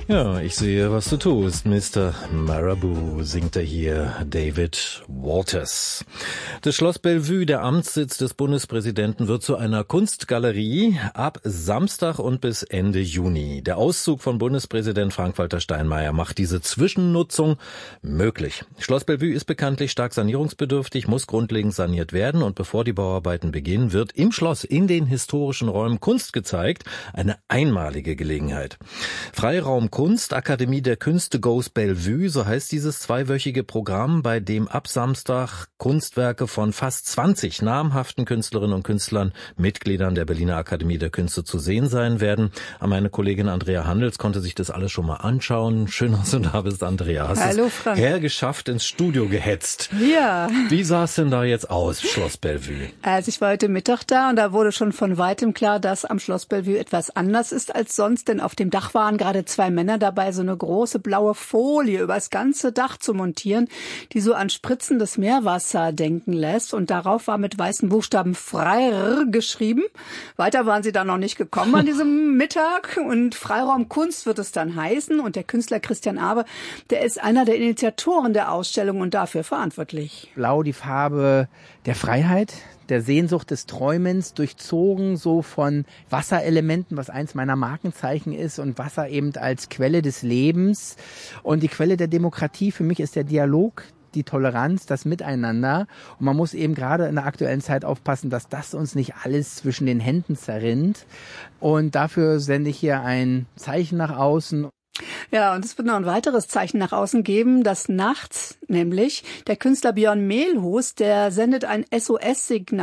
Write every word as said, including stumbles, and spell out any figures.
Ja, ich sehe, was du tust, Mister Marabou, singt er hier, David Walters. Das Schloss Bellevue, der Amtssitz des Bundespräsidenten, wird zu einer Kunstgalerie ab Samstag und bis Ende Juni. Der Auszug von Bundespräsident Frank-Walter Steinmeier macht diese Zwischennutzung möglich. Schloss Bellevue ist bekanntlich stark sanierungsbedürftig, muss grundlegend saniert werden und bevor die Bauarbeiten beginnen, wird im Schloss in den historischen Räumen Kunst gezeigt. Eine einmalige Gelegenheit. Freiraum Kunst, Akademie der Künste Goes Bellevue, so heißt dieses zweiwöchige Programm, bei dem ab Samstag Kunstwerke von fast zwanzig namhaften Künstlerinnen und Künstlern, Mitgliedern der Berliner Akademie der Künste zu sehen sein werden. Meine Kollegin Andrea Handels konnte sich das alles schon mal anschauen. Schön, dass du da bist, Andrea. Hast Hallo, es Frank. hergeschafft, ins Studio gehetzt. Ja. Wie sah es denn da jetzt aus, Schloss Bellevue? Also ich war heute Mittag da und da wurde schon von weitem klar, dass am Schloss Bellevue etwas anders ist als sonst, denn auf dem Dach waren gerade zwei Männer dabei, so eine große blaue Folie über das ganze Dach zu montieren, die so an spritzendes Meerwasser denken lässt. Und darauf war mit weißen Buchstaben Freir geschrieben. Weiter waren sie da noch nicht gekommen an diesem Mittag. Und Freiraum Kunst wird es dann heißen. Und der Künstler Christian Abe, der ist einer der Initiatoren der Ausstellung und dafür verantwortlich. Blau, die Farbe der Freiheit, der Sehnsucht des Träumens, durchzogen so von Wasserelementen, was eins meiner Markenzeichen ist, und Wasser eben als Quelle des Lebens und die Quelle der Demokratie. Für mich ist der Dialog, die Toleranz, das Miteinander. Und man muss eben gerade in der aktuellen Zeit aufpassen, dass das uns nicht alles zwischen den Händen zerrinnt. Und dafür sende ich hier ein Zeichen nach außen. Ja, und es wird noch ein weiteres Zeichen nach außen geben, das nachts, nämlich der Künstler Björn Mehlhus, der sendet ein S O S-Signal